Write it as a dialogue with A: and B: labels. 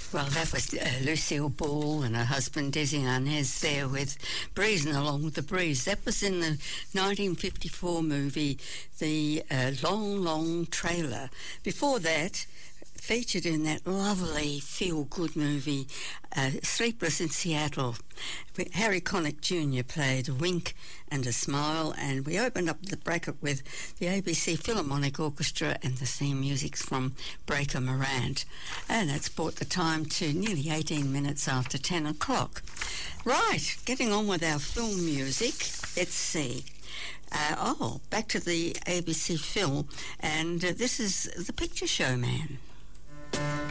A: Well, that was Lucille Ball and her husband Desi Arnaz there with Breezing Along with the Breeze. That was in the 1954 movie, The Long, Long Trailer. Before that, featured in that lovely feel-good movie, Sleepless in Seattle. Harry Connick Jr. played a wink and a smile, and we opened up the bracket with the ABC Philharmonic Orchestra and the theme music's from Breaker Morant. And that's brought the time to nearly 18 minutes after 10 o'clock. Right, getting on with our film music. Let's see. Back to the ABC film, and this is The Picture Show Man.